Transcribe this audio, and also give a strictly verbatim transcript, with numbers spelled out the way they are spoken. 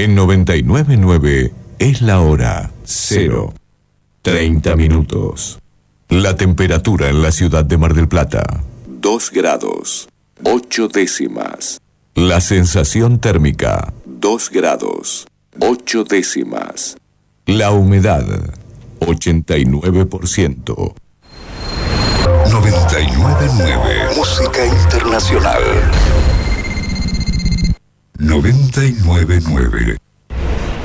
En noventa y nueve punto nueve es la hora cero. treinta minutos. La temperatura en la ciudad de Mar del Plata, dos grados, ocho décimas. La sensación térmica, dos grados, ocho décimas. La humedad, ochenta y nueve por ciento. noventa y nueve punto nueve. Música internacional. noventa y nueve punto nueve.